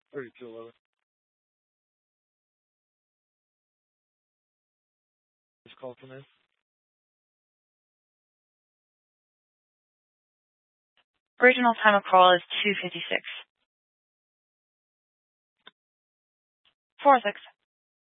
3211. This call come in. Original time of call is 2:56. 46.